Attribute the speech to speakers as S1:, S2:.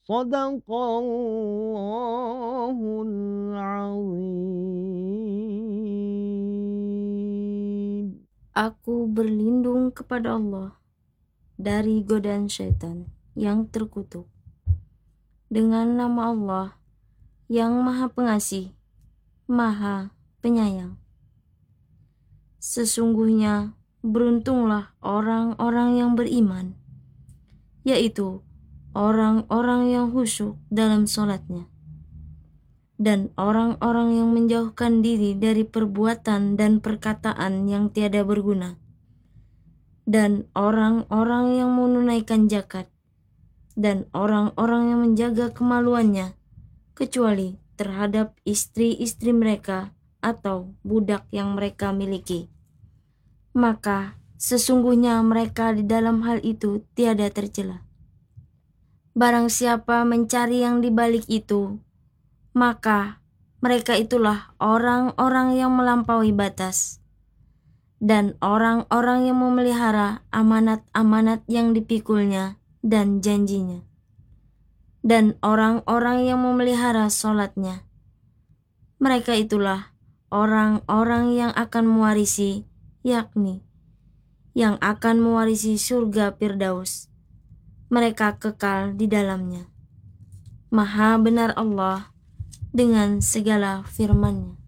S1: Shadaqallahul azim.
S2: Aku berlindung kepada Allah dari godaan syaitan yang terkutuk. Dengan nama Allah yang Maha Pengasih, Maha Penyayang. Sesungguhnya beruntunglah orang-orang yang beriman, yaitu orang-orang yang khusyuk dalam sholatnya, dan orang-orang yang menjauhkan diri dari perbuatan dan perkataan yang tiada berguna, dan orang-orang yang menunaikan zakat, dan orang-orang yang menjaga kemaluannya, kecuali terhadap istri-istri mereka atau budak yang mereka miliki. Maka sesungguhnya mereka di dalam hal itu tiada tercela. Barang siapa mencari yang di balik itu, maka mereka itulah orang-orang yang melampaui batas, dan orang-orang yang memelihara amanat-amanat yang dipikulnya dan janjinya, dan orang-orang yang memelihara sholatnya. Mereka itulah orang-orang yang akan mewarisi, yakni yang akan mewarisi surga Firdaus. Mereka kekal di dalamnya. Maha benar Allah dengan segala firman-Nya.